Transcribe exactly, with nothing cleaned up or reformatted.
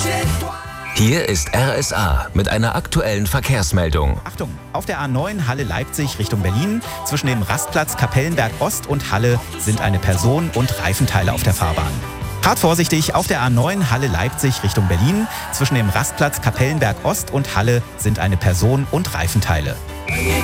Hier ist R S A mit einer aktuellen Verkehrsmeldung. Achtung, auf der A neun Halle-Leipzig Richtung Berlin zwischen dem Rastplatz Kapellenberg Ost und Halle sind eine Person und Reifenteile auf der Fahrbahn. Fahrt vorsichtig, auf der A neun Halle-Leipzig Richtung Berlin zwischen dem Rastplatz Kapellenberg Ost und Halle sind eine Person und Reifenteile.